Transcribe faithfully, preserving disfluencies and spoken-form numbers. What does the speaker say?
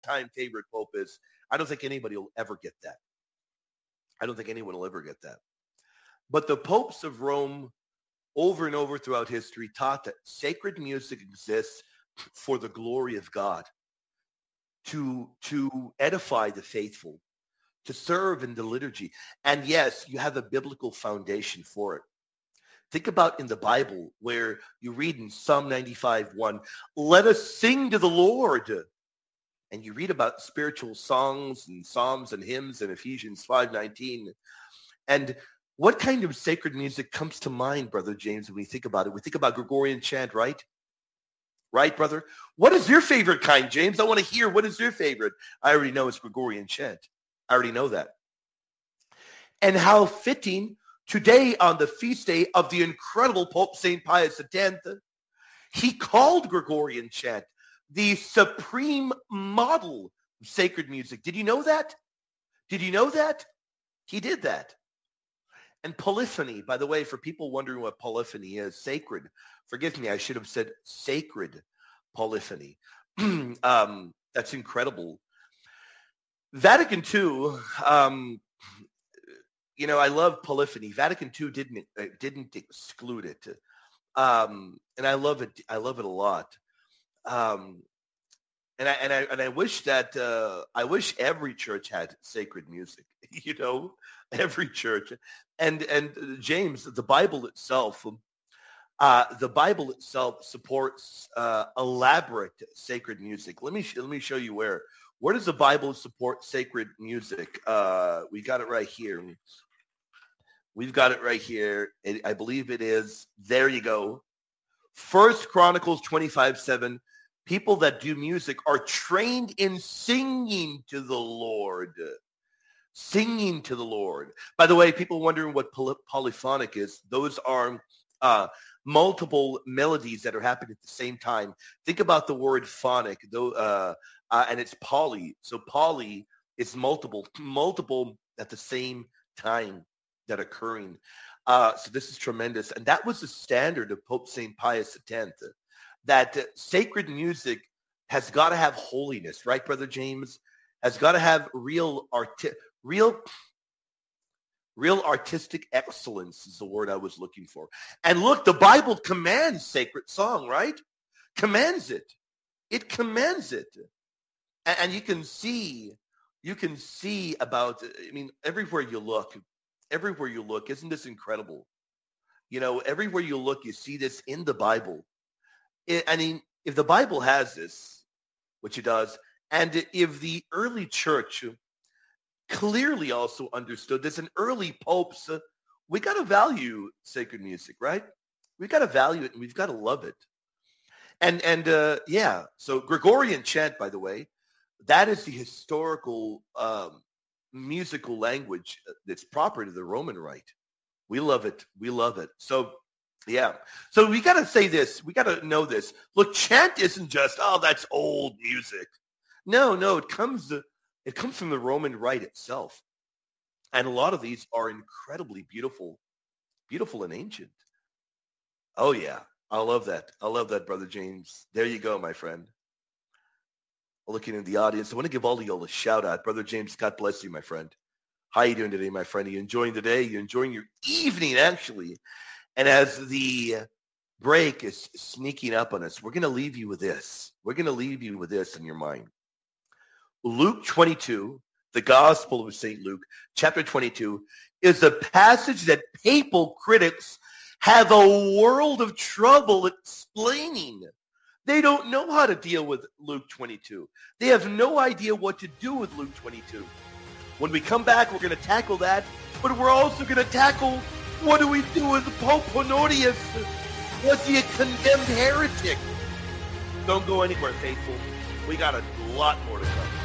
all-time favorite pope is, I don't think anybody will ever get that. I don't think anyone will ever get that. But the popes of Rome, over and over throughout history, taught that sacred music exists for the glory of God, to, to edify the faithful, to serve in the liturgy. And yes, you have a biblical foundation for it. Think about in the Bible where you read in Psalm ninety-five one, let us sing to the Lord. And you read about spiritual songs and psalms and hymns in Ephesians five nineteen. And what kind of sacred music comes to mind, Brother James, when we think about it? We think about Gregorian chant, right? Right, brother? What is your favorite kind, James? I want to hear, what is your favorite? I already know it's Gregorian chant. I already know that. And how fitting today on the feast day of the incredible Pope Saint Pius X, he called Gregorian chant the supreme model of sacred music. Did you know that? Did you know that? He did that. And polyphony, by the way, for people wondering what polyphony is, sacred. Forgive me, I should have said sacred polyphony. um, that's incredible. Vatican two, um, you know, I love polyphony. Vatican two didn't uh, didn't exclude it, um, and I love it. I love it a lot. Um, and I and I and I wish that uh, I wish every church had sacred music. You know, every church. And and uh, James, the Bible itself, uh, the Bible itself supports uh, elaborate sacred music. Let me let me show you where. Where does the Bible support sacred music? Uh, we got it right here. We've got it right here. It, I believe it is. There you go. First Chronicles twenty-five seven. People that do music are trained in singing to the Lord. Singing to the Lord. By the way, people wondering what poly- polyphonic is. Those are uh, multiple melodies that are happening at the same time. Think about the word phonic, though, uh, uh, and it's poly. So poly is multiple, multiple at the same time that are occurring. Uh, so this is tremendous. And that was the standard of Pope Saint Pius X, that uh, sacred music has got to have holiness, right, Brother James? Has got to have real art, real, real artistic excellence is the word I was looking for. And look, the Bible commands sacred song, right? Commands it. It commands it. And, and you can see, you can see about, I mean, everywhere you look, everywhere you look, isn't this incredible? You know, everywhere you look, you see this in the Bible. I, I mean, if the Bible has this, which it does, and if the early church clearly also understood this, and early popes, uh, we got to value sacred music, right? We got to value it, and we've got to love it. And, and uh, yeah, so Gregorian chant, by the way, that is the historical um, musical language that's proper to the Roman Rite. We love it. We love it. So, yeah. So we got to say this. We got to know this. Look, chant isn't just, oh, that's old music. No, no, it comes it comes from the Roman Rite itself. And a lot of these are incredibly beautiful, beautiful and ancient. Oh, yeah. I love that. I love that, Brother James. There you go, my friend. Looking in the audience, I want to give all of y'all a shout out. Brother James, God bless you, my friend. How are you doing today, my friend? Are you enjoying the day? Are you enjoying your evening, actually? And as the break is sneaking up on us, we're going to leave you with this. We're going to leave you with this in your mind. Luke twenty-two, the Gospel of Saint Luke, chapter twenty-two, is a passage that papal critics have a world of trouble explaining. They don't know how to deal with Luke twenty-two. They have no idea what to do with Luke twenty-two. When we come back, we're going to tackle that, but we're also going to tackle what do we do with Pope Honorius? Was he a condemned heretic? Don't go anywhere, faithful. We got a lot more to come.